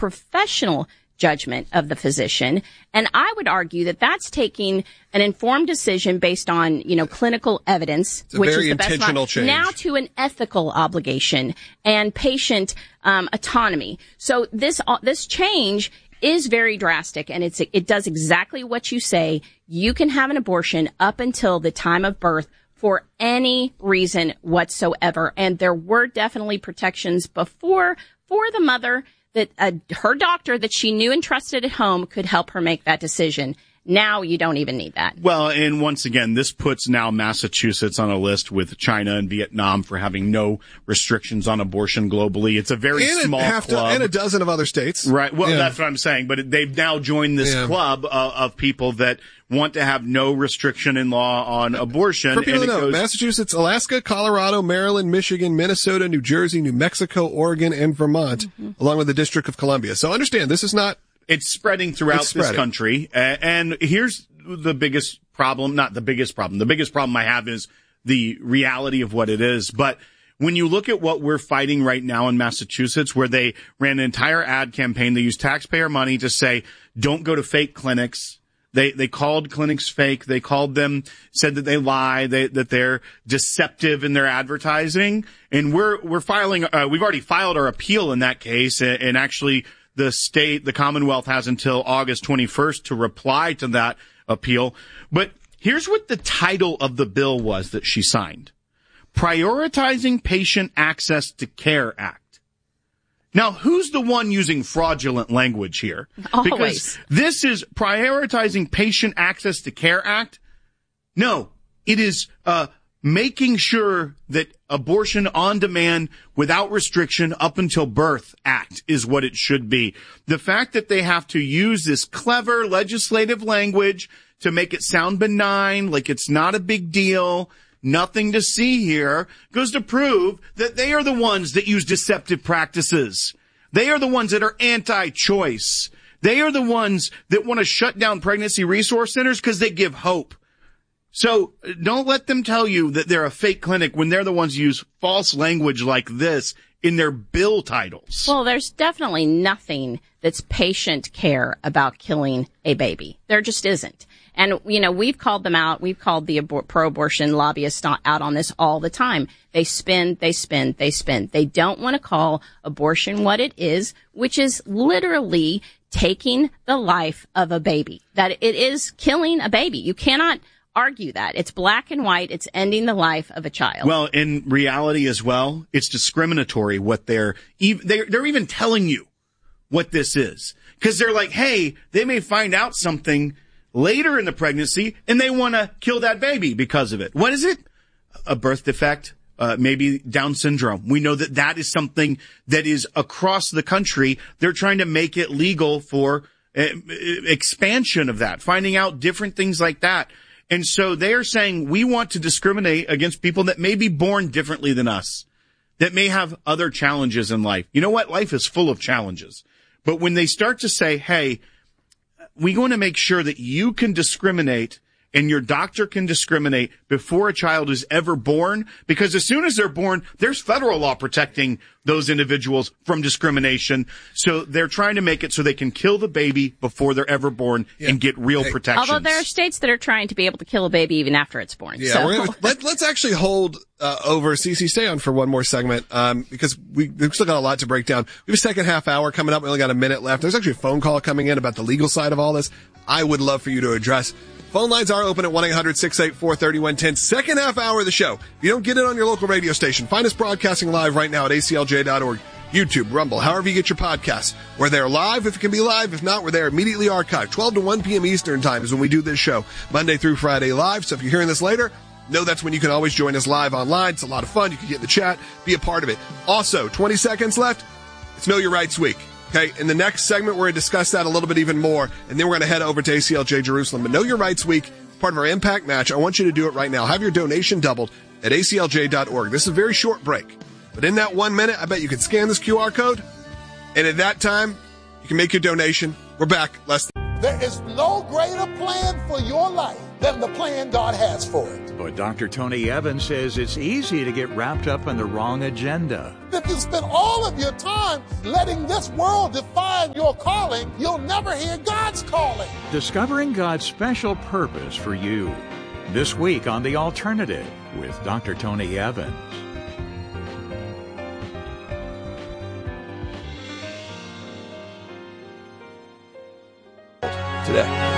professional judgment of the physician. And I would argue that that's taking an informed decision based on, clinical evidence, which is the best intentional change. Now to an ethical obligation and patient autonomy. So this change is very drastic, and it does exactly what you say. You can have an abortion up until the time of birth for any reason whatsoever. And there were definitely protections before for the mother that her doctor that she knew and trusted at home could help her make that decision. Now you don't even need that. Well, and once again, this puts now Massachusetts on a list with China and Vietnam for having no restrictions on abortion globally. It's a very small club. And a dozen of other states. Right. Well, that's what I'm saying. But they've now joined this club of people that want to have no restriction in law on abortion. For people to know, Massachusetts, Alaska, Colorado, Maryland, Michigan, Minnesota, New Jersey, New Mexico, Oregon, and Vermont, along with the District of Columbia. So understand, this is not... It's spreading throughout this country. And here's the biggest problem. Not the biggest problem. The biggest problem I have is the reality of what it is. But when you look at what we're fighting right now in Massachusetts, where they ran an entire ad campaign, they used taxpayer money to say, don't go to fake clinics. They called clinics fake. They called them, said that they lie, that they're deceptive in their advertising. And we're filing, we've already filed our appeal in that case. And actually the Commonwealth has until August 21st to reply to that appeal. But here's what the title of the bill was that she signed. Prioritizing Patient Access to Care Act. Now, who's the one using fraudulent language here? Always. Because this is Prioritizing Patient Access to Care Act. No, it is making sure that abortion on demand without restriction up until birth act is what it should be. The fact that they have to use this clever legislative language to make it sound benign, like it's not a big deal, nothing to see here, goes to prove that they are the ones that use deceptive practices. They are the ones that are anti-choice. They are the ones that want to shut down pregnancy resource centers because they give hope. So don't let them tell you that they're a fake clinic when they're the ones who use false language like this in their bill titles. Well, there's definitely nothing that's patient care about killing a baby. There just isn't. And, we've called them out. We've called the pro-abortion lobbyists out on this all the time. They spin. They don't want to call abortion what it is, which is literally taking the life of a baby. That it is killing a baby. You cannot argue that. It's black and white. It's ending the life of a child. Well, in reality as well, it's discriminatory what they're even telling you what this is. Because they're like, hey, they may find out something later in the pregnancy, and they want to kill that baby because of it. What is it? A birth defect, maybe Down syndrome. We know that is something that is across the country. They're trying to make it legal for expansion of that, finding out different things like that. And so they are saying we want to discriminate against people that may be born differently than us, that may have other challenges in life. You know what? Life is full of challenges. But when they start to say, hey, we want to make sure that you can discriminate and your doctor can discriminate before a child is ever born, because as soon as they're born, there's federal law protecting those individuals from discrimination. So they're trying to make it so they can kill the baby before they're ever born and get real protections. Although there are states that are trying to be able to kill a baby even after it's born. Yeah, so. let's actually hold over. CC, stay on for one more segment because we've still got a lot to break down. We have a second half hour coming up. We only got a minute left. There's actually a phone call coming in about the legal side of all this. I would love for you to address. Phone lines are open at 1-800-684-3110. Second half hour of the show. If you don't get it on your local radio station, find us broadcasting live right now at aclj.org, YouTube, Rumble, however you get your podcasts. We're there live if it can be live. If not, we're there immediately archived. 12 to 1 p.m. Eastern time is when we do this show, Monday through Friday live. So if you're hearing this later, know that's when you can always join us live online. It's a lot of fun. You can get in the chat, be a part of it. Also, 20 seconds left. It's Know Your Rights Week. Okay, in the next segment, we're going to discuss that a little bit even more, and then we're going to head over to ACLJ Jerusalem. But Know Your Rights Week, part of our Impact Match. I want you to do it right now. Have your donation doubled at aclj.org. This is a very short break, but in that 1 minute, I bet you can scan this QR code, and at that time, you can make your donation. We're back. There is no greater plan for your life than the plan God has for it. But Dr. Tony Evans says it's easy to get wrapped up in the wrong agenda. If you spend all of your time letting this world define your calling, you'll never hear God's calling. Discovering God's special purpose for you. This week on The Alternative with Dr. Tony Evans. Today.